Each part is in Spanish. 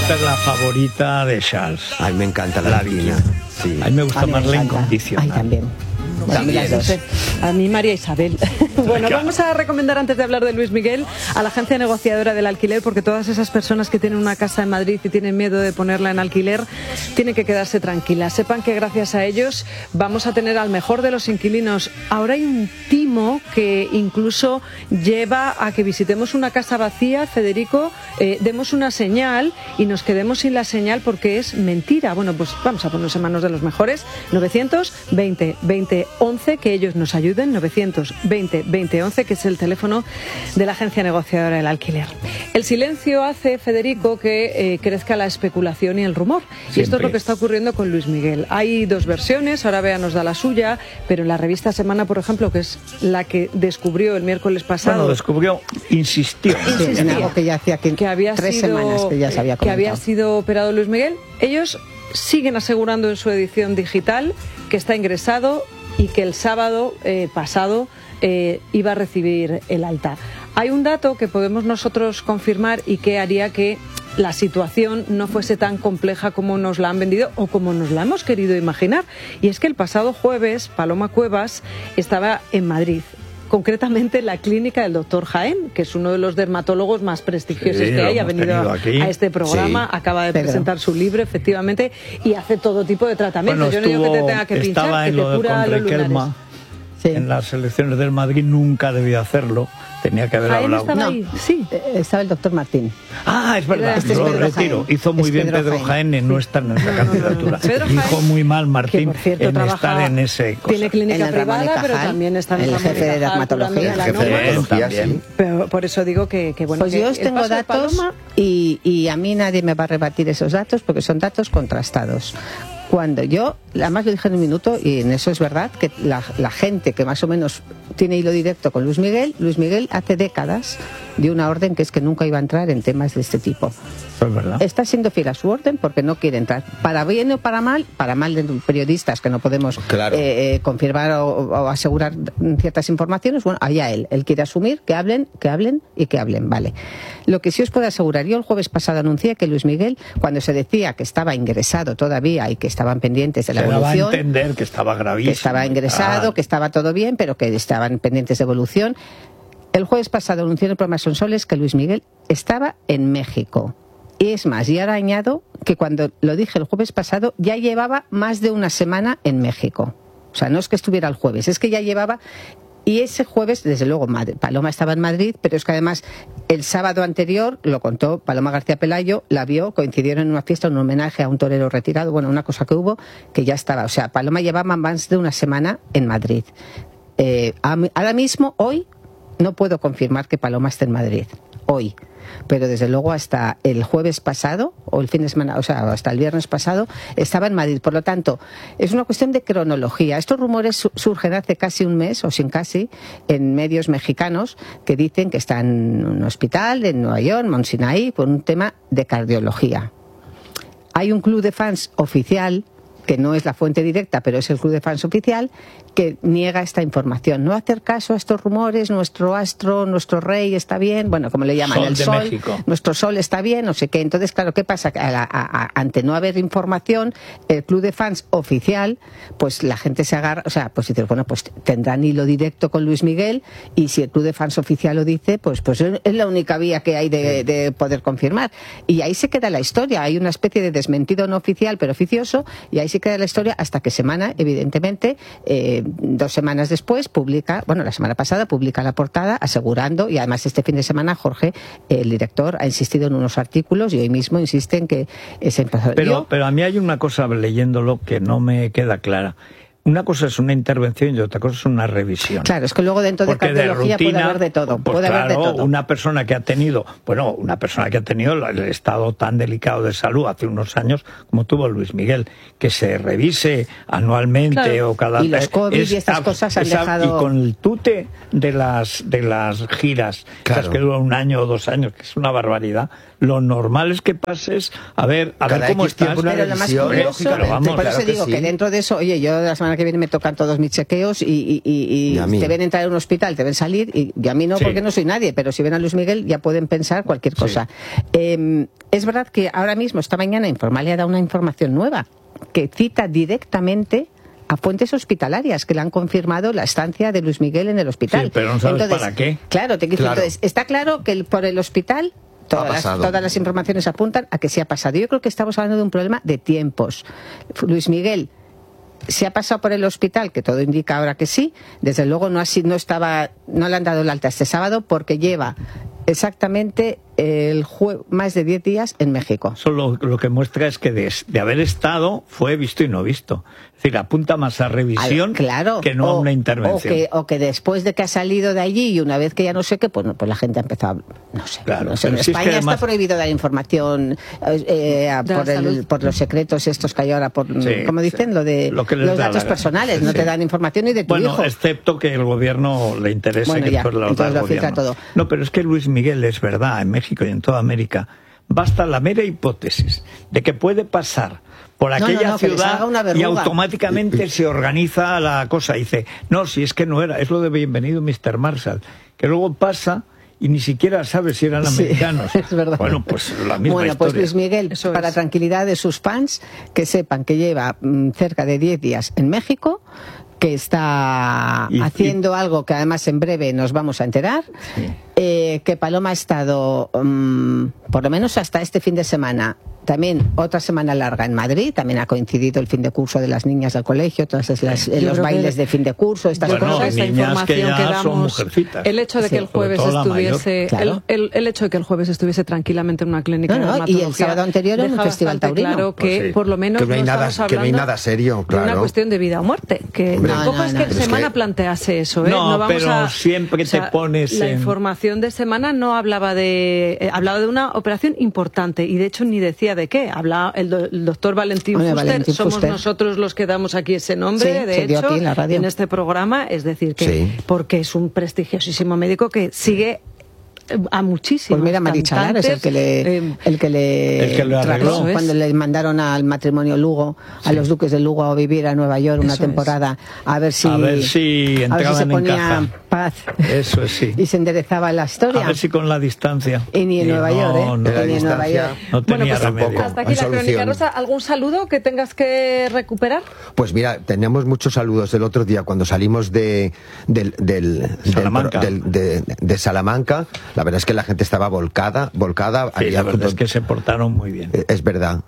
Esta es la favorita de Charles. Ay, me encanta la Viquina. Sí. A mí me gusta más la incondicional. Ay, también. A mí María Isabel. Bueno, vamos a recomendar, antes de hablar de Luis Miguel, a la agencia negociadora del alquiler, porque todas esas personas que tienen una casa en Madrid y tienen miedo de ponerla en alquiler tienen que quedarse tranquilas. Sepan que gracias a ellos vamos a tener al mejor de los inquilinos. Ahora hay un timo que incluso lleva a que visitemos una casa vacía, Federico, demos una señal y nos quedemos sin la señal porque es mentira. Bueno, pues vamos a ponernos en manos de los mejores. 920 20 11, que ellos nos ayuden. 920 20 11, que es el teléfono de la agencia negociadora del alquiler. El silencio hace, Federico, que crezca la especulación y el rumor. Siempre. Y esto es lo que está ocurriendo con Luis Miguel. Hay dos versiones, ahora Bea nos da la suya, pero en la revista Semana, por ejemplo, que es la que descubrió el miércoles pasado... Bueno, insistió en algo que ya hacía que había 3 semanas que ya se había comentado. Que había sido operado Luis Miguel. Ellos siguen asegurando en su edición digital que está ingresado y que el sábado pasado iba a recibir el alta. Hay un dato que podemos nosotros confirmar y que haría que la situación no fuese tan compleja como nos la han vendido o como nos la hemos querido imaginar. Y es que el pasado jueves Paloma Cuevas estaba en Madrid, concretamente en la clínica del doctor Jaén, que es uno de los dermatólogos más prestigiosos que hay. Ha venido a este programa, acaba de presentar su libro, efectivamente, y hace todo tipo de tratamientos. Yo no digo que te tenga que pinchar, que te cura los lunares. En las elecciones del Madrid nunca debía hacerlo, tenía que haber hablado. Estaba ahí. Sí, estaba el doctor Martín. Ah, es verdad, lo retiro. Hizo muy bien Pedro Jaén en no estar en esa candidatura. Hizo muy mal Martín, que por cierto, en estar en ese cosa. Tiene clínica privada, pero también está en el jefe de dermatología. El jefe de dermatología, sí. Pero por eso digo que bueno. Pues yo os tengo datos y a mí nadie me va a rebatir esos datos porque son datos contrastados. Cuando yo, además lo dije en un minuto, y en eso es verdad, que la gente que más o menos tiene hilo directo con Luis Miguel hace décadas dio una orden que es que nunca iba a entrar en temas de este tipo. Es verdad. Está siendo fiel a su orden porque no quiere entrar. Para bien o para mal de periodistas que no podemos confirmar o asegurar ciertas informaciones, bueno, allá él quiere asumir que hablen, vale. Lo que sí os puedo asegurar, yo el jueves pasado anuncié que Luis Miguel, cuando se decía que estaba ingresado todavía y que estaban pendientes de la evolución, daba a entender que estaba gravísimo, que estaba ingresado, que estaba todo bien, pero que estaban pendientes de evolución. El jueves pasado anunció en el programa Sonsoles que Luis Miguel estaba en México. Y es más, y ahora añado que cuando lo dije el jueves pasado ya llevaba más de una semana en México. O sea, no es que estuviera el jueves, es que ya llevaba... Y ese jueves, desde luego, Paloma estaba en Madrid, pero es que además el sábado anterior, lo contó Paloma García Pelayo, la vio, coincidieron en una fiesta, un homenaje a un torero retirado, bueno, una cosa que hubo, que ya estaba. O sea, Paloma llevaba más de una semana en Madrid. Ahora mismo, hoy, no puedo confirmar que Paloma esté en Madrid, hoy. Pero desde luego hasta el jueves pasado, o el fin de semana, o sea, hasta el viernes pasado, estaba en Madrid. Por lo tanto, es una cuestión de cronología. Estos rumores surgen hace casi un mes, o sin casi, en medios mexicanos que dicen que está en un hospital en Nueva York, Mount Sinai, por un tema de cardiología. Hay un club de fans oficial, que no es la fuente directa, pero es el club de fans oficial, que niega esta información. No hacer caso a estos rumores, nuestro astro, nuestro rey está bien, bueno, como le llaman, el sol, nuestro sol está bien, no sé qué. Entonces, claro, ¿qué pasa? Ante no haber información, el club de fans oficial, pues la gente se agarra, o sea, pues dice, bueno, pues tendrán hilo directo con Luis Miguel, y si el club de fans oficial lo dice, pues es la única vía que hay de poder confirmar. Y ahí se queda la historia, hay una especie de desmentido no oficial, pero oficioso, y ahí se queda la historia hasta que Semana, evidentemente, 2 semanas después la semana pasada publica la portada asegurando, y además este fin de semana Jorge, el director, ha insistido en unos artículos y hoy mismo insiste en que se empezó. Pero a mí hay una cosa leyéndolo que no me queda clara. Una cosa es una intervención y otra cosa es una revisión. Claro, es que luego dentro de cardiología puede haber de todo. Pues puede haber de todo. Una persona que ha tenido el estado tan delicado de salud hace unos años como tuvo Luis Miguel, que se revise anualmente o cada... Y los COVID y estas cosas han dejado... Y con el tute de las giras, las que duran 1 año o 2 años, que es una barbaridad, lo normal es que pases a ver cómo estás. Pero lo más curioso, por eso digo que dentro de eso, oye, yo la semana que viene me tocan todos mis chequeos y te ven entrar a un hospital, te ven salir, y a mí no, porque no soy nadie, pero si ven a Luis Miguel ya pueden pensar cualquier cosa. Es verdad que ahora mismo, esta mañana, Informal ha dado una información nueva que cita directamente a fuentes hospitalarias que le han confirmado la estancia de Luis Miguel en el hospital. Sí, pero no sabes para qué. Claro, entonces está claro que por el hospital todas las informaciones apuntan a que se ha pasado. Yo creo que estamos hablando de un problema de tiempos. Luis Miguel se ha pasado por el hospital, que todo indica ahora que sí. Desde luego no le han dado el alta este sábado porque lleva exactamente más de 10 días en México. Eso lo que muestra es que de haber estado fue visto y no visto. Es decir, apunta más a revisión que no a una intervención. O que después de que ha salido de allí y una vez que ya no sé qué, pues ha empezado a... No sé. Claro, en España está prohibido dar información por los secretos estos que hay ahora, como dicen, los datos personales. No te dan información ni de tu hijo. Bueno, excepto que el gobierno le interesa que después lo da el gobierno. Todo. No, pero es que Luis Miguel, es verdad, en México y en toda América, basta la mera hipótesis de que puede pasar por aquella ciudad y automáticamente se organiza la cosa. Dice, no, si es que no era, es lo de Bienvenido Mr. Marshall, que luego pasa y ni siquiera sabe si eran americanos. Es verdad. Bueno, pues la misma historia. Pues Luis Miguel, para tranquilidad de sus fans, que sepan que lleva cerca de 10 días en México, que está haciendo algo que además en breve nos vamos a enterar, que Paloma ha estado, por lo menos hasta este fin de semana, también otra semana larga en Madrid, también ha coincidido el fin de curso de las niñas del colegio, todos los bailes de fin de curso, estas cosas. Esta información que damos, el hecho de que el jueves estuviese, el hecho de que el jueves estuviese tranquilamente en una clínica de dermatología, y el sábado anterior en un festival taurino. Claro que por lo menos no hay nada serio, de una cuestión de vida o muerte, que tampoco es que en semana plantease eso, pero siempre te pones la información de semana no hablaba de una operación importante, y de hecho ni decía de qué. Habla el doctor Valentín Fuster. Somos nosotros los que damos aquí ese nombre, de hecho, en este programa. Es decir, que porque es un prestigiosísimo médico que sigue a muchísimos. Pues mira, Marichalar es el que le arregló cuando le mandaron al matrimonio Lugo, a los duques de Lugo, a vivir a Nueva York una temporada, a ver si se ponía paz. Eso es, sí. Y se enderezaba la historia. A ver si con la distancia. Y ni en Nueva York, ni en Nueva York. No tenía remedio. Hasta aquí la crónica rosa. ¿Algún saludo que tengas que recuperar? Pues mira, teníamos muchos saludos el otro día cuando salimos de Salamanca. La verdad es que la gente estaba volcada. Sí, la verdad es que se portaron muy bien. Es verdad.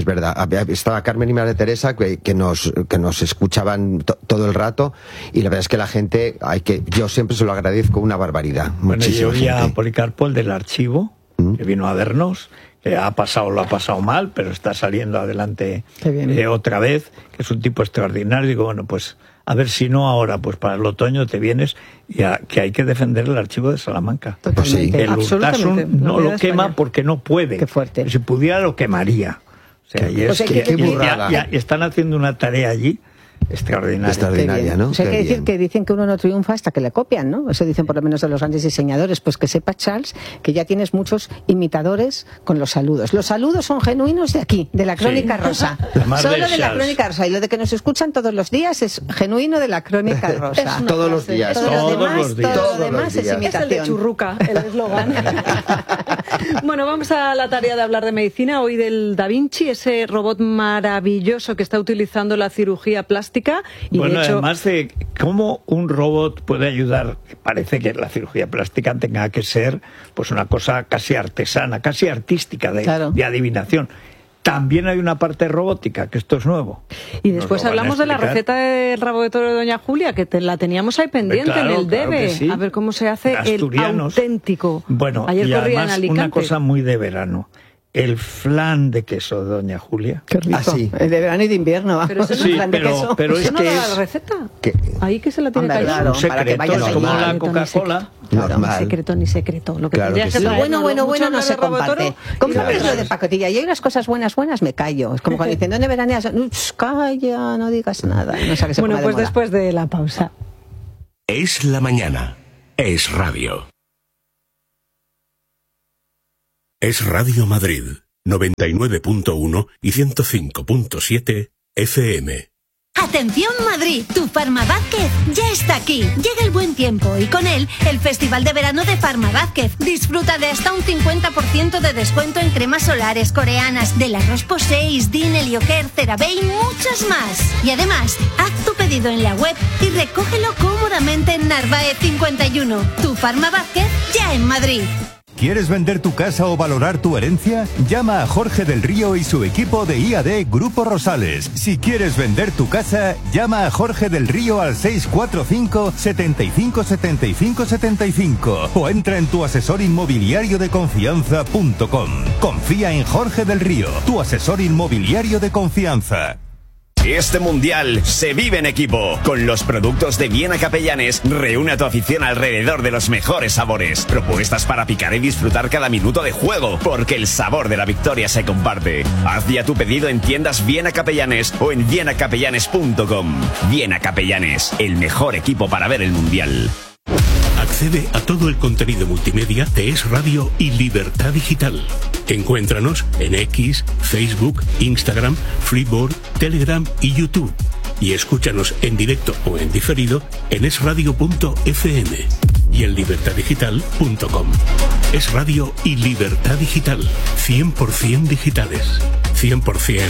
Estaba Carmen y María Teresa que nos escuchaban todo el rato, y la verdad es que la gente, yo siempre se lo agradezco una barbaridad. Bueno, yo vi a Policarpo, el del archivo, que vino a vernos, que lo ha pasado mal, pero está saliendo adelante otra vez, que es un tipo extraordinario. Digo, bueno, pues a ver si no ahora, pues para el otoño te vienes, que hay que defender el archivo de Salamanca. Totalmente. El Urtasun no lo quema porque no puede. Qué fuerte. Si pudiera lo quemaría. O sea, qué burrada. Y están haciendo una tarea allí extraordinaria, ¿no? O sea, hay que decir que dicen que uno no triunfa hasta que le copian, ¿no? Eso dicen por lo menos de los grandes diseñadores. Pues que sepa, Charles, que ya tienes muchos imitadores con los saludos. Los saludos son genuinos de aquí, de la Crónica Rosa. Solo de la Crónica Rosa. Y lo de que nos escuchan todos los días es genuino de la Crónica Rosa. Todos los días. Todo lo demás es imitación. Es el de Churruca, el eslogan. Bueno, vamos a la tarea de hablar de medicina. Hoy del Da Vinci, ese robot maravilloso que está utilizando la cirugía plástica. Y bueno, de hecho, además de cómo un robot puede ayudar, parece que la cirugía plástica tenga que ser pues una cosa casi artesana, casi artística, de adivinación. También hay una parte robótica, que esto es nuevo. Y después hablamos de la receta del rabo de toro de Doña Julia, que la teníamos ahí pendiente en el debe. Sí. A ver cómo se hace el auténtico. Bueno, ayer y además una cosa muy de verano. El flan de queso de Doña Julia. Qué rico. De verano y de invierno. Pero eso no es flan de queso. Pero ¿Eso no da la receta? Ahí que se la tiene que claro, un secreto, es como la Coca-Cola. Normal. Ni secreto. Lo que claro que sí. Lo bueno no se comparte. Comparte lo de pacotilla. Y hay unas cosas buenas, me callo. Es como cuando dicen, ¿dónde veraneas? Calla, no digas nada. No sé qué se bueno, pues de después de la pausa. Es la mañana. Es radio. Es Radio Madrid, 99.1 y 105.7 FM. Atención Madrid, tu Farma Vázquez ya está aquí. Llega el buen tiempo y con él el Festival de Verano de Farma Vázquez. Disfruta de hasta un 50% de descuento en cremas solares coreanas, de la Roche Posay, Din, Helioker, CeraVe y muchos más. Y además, haz tu pedido en la web y recógelo cómodamente en Narváez 51. Tu Farma Vázquez ya en Madrid. ¿Quieres vender tu casa o valorar tu herencia? Llama a Jorge del Río y su equipo de IAD Grupo Rosales. Si quieres vender tu casa, llama a Jorge del Río al 645 75 75 75 o entra en tuasesorinmobiliariodeconfianza.com. Confía en Jorge del Río, tu asesor inmobiliario de confianza. Este mundial se vive en equipo. Con los productos de Viena Capellanes, reúne a tu afición alrededor de los mejores sabores. Propuestas para picar y disfrutar cada minuto de juego, porque el sabor de la victoria se comparte. Haz ya tu pedido en tiendas Viena Capellanes o en vienacapellanes.com. Viena Capellanes, el mejor equipo para ver el mundial. Accede a todo el contenido multimedia de Es Radio y Libertad Digital. Encuéntranos en X, Facebook, Instagram, Freeboard, Telegram y YouTube. Y escúchanos en directo o en diferido en esradio.fm y en libertaddigital.com. Es Radio y Libertad Digital. 100% digitales. 100%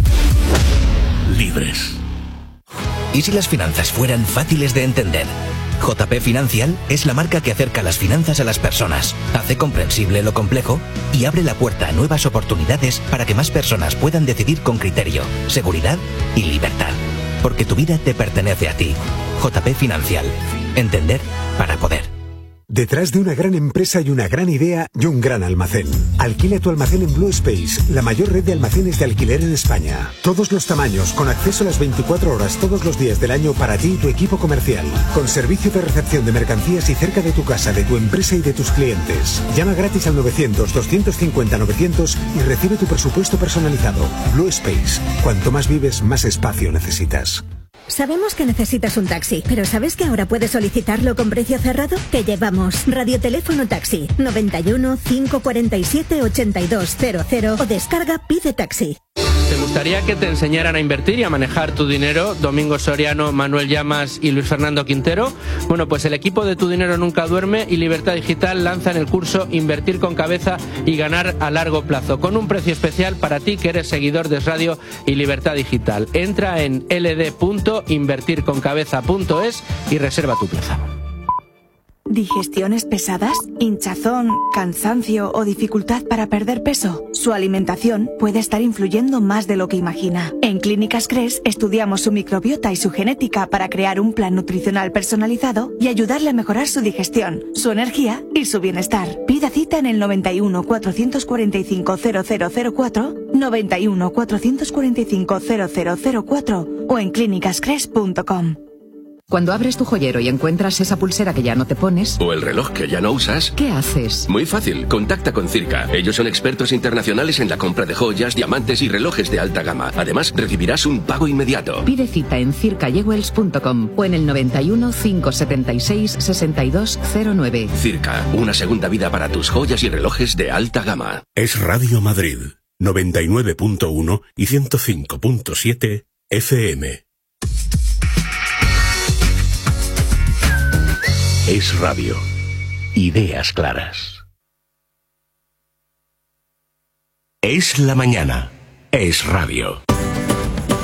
libres. ¿Y si las finanzas fueran fáciles de entender? JP Financial es la marca que acerca las finanzas a las personas, hace comprensible lo complejo y abre la puerta a nuevas oportunidades para que más personas puedan decidir con criterio, seguridad y libertad. Porque tu vida te pertenece a ti. JP Financial. Entender para poder. Detrás de una gran empresa y una gran idea y un gran almacén. Alquila tu almacén en Blue Space, la mayor red de almacenes de alquiler en España. Todos los tamaños, con acceso a las 24 horas todos los días del año para ti y tu equipo comercial. Con servicio de recepción de mercancías y cerca de tu casa, de tu empresa y de tus clientes. Llama gratis al 900-250-900 y recibe tu presupuesto personalizado. Blue Space. Cuanto más vives, más espacio necesitas. Sabemos que necesitas un taxi, pero ¿sabes que ahora puedes solicitarlo con precio cerrado? Te llevamos Radioteléfono Taxi 91 547 8200 o descarga Pide Taxi. ¿Te gustaría que te enseñaran a invertir y a manejar tu dinero? Domingo Soriano, Manuel Llamas y Luis Fernando Quintero. Bueno, pues el equipo de Tu Dinero Nunca Duerme y Libertad Digital lanzan el curso Invertir con Cabeza y Ganar a Largo Plazo, con un precio especial para ti que eres seguidor de Radio y Libertad Digital. Entra en ld.invertirconcabeza.es y reserva tu plaza. ¿Digestiones pesadas? ¿Hinchazón? ¿Cansancio o dificultad para perder peso? Su alimentación puede estar influyendo más de lo que imagina. En Clínicas Cres estudiamos su microbiota y su genética para crear un plan nutricional personalizado y ayudarle a mejorar su digestión, su energía y su bienestar. Pida cita en el 91 445 0004, 91 445 0004 o en clínicascres.com. Cuando abres tu joyero y encuentras esa pulsera que ya no te pones... o el reloj que ya no usas... ¿qué haces? Muy fácil, contacta con Circa. Ellos son expertos internacionales en la compra de joyas, diamantes y relojes de alta gama. Además, recibirás un pago inmediato. Pide cita en circajewels.com o en el 91 576 6209. Circa, una segunda vida para tus joyas y relojes de alta gama. Es Radio Madrid, 99.1 y 105.7 FM. Es Radio. Ideas claras. Es la mañana. Es Radio.